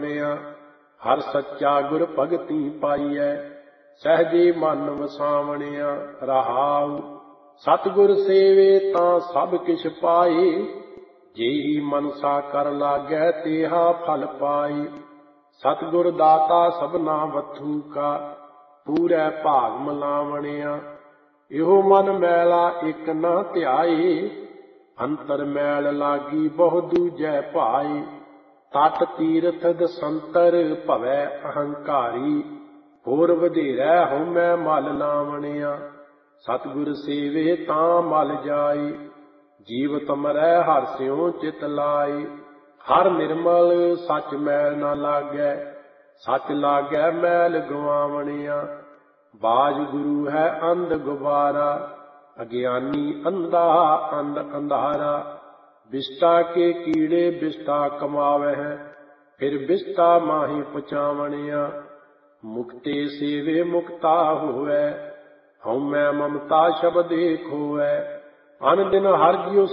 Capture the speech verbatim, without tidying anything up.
ਪਾਵਣਿਆ। ਹਰ ਸੱਚਾ ਗੁਰ ਭਗਤੀ ਪਾਈਐ, ਸਹਿਜੇ ਮਨ ਵਸਾਵਣਿਆ। ਰਹਾਉ ਸਤਿਗੁਰ ਸੇਵੇ ਤਾਂ ਸਭ ਕਿਛ ਪਾਏ, जेहि मनसा कर लागै तेहा फल पाए। सतगुर दाता सबना वथू का, पूरै भाग मिलावणिया। इहो मन मैला एक न ध्याए, अंतर मैल लागी बहु दूजै भाए। तट तीरथ दसंतर भवै अहंकारी, होर वधेरै हउमै मल लावणिया। सतगुर सेवे तां मल जाए, जीवत मरै हर स्यों चित लाए। हर निर्मल सच मैल न लागै, सच लागै मैल गवावणिया। बाज गुरु है अंध गुबारा, अज्ञानी अंधा अंध अंधारा। बिष्टा के कीड़े बिष्टा कमावै है, फिर बिष्टा माही पचावणिया। मुक्ते सेवे मुक्ता होवै, हउमै ममता शब्दे खोवै। अन दिन हर जियो